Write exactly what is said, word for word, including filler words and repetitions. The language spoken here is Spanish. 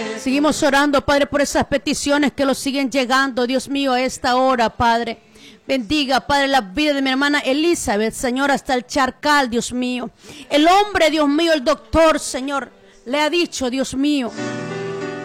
Seguimos orando, Padre, por esas peticiones que los siguen llegando, Dios mío, a esta hora, Padre. Bendiga, Padre, la vida de mi hermana Elizabeth, Señor, hasta el Charcal, Dios mío. El hombre, Dios mío, el doctor, Señor, le ha dicho, Dios mío,